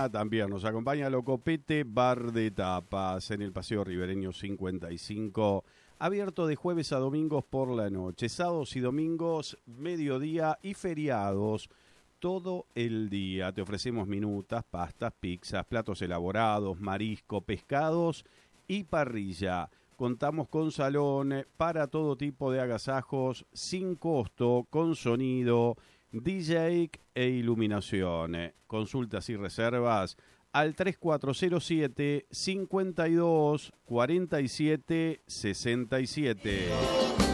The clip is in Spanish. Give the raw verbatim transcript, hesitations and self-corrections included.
semana también nos acompaña Locopete Bar de Tapas en el Paseo Ribereño cincuenta y cinco, abierto de jueves a domingos por la noche, sábados y domingos, mediodía y feriados, todo el día. Te ofrecemos minutas, pastas, pizzas, platos elaborados, marisco, pescados y parrilla. Contamos con salón para todo tipo de agasajos, sin costo, con sonido, D J e iluminación. Consultas y reservas al tres cuatro cero siete, cinco dos, cuatro siete, seis siete.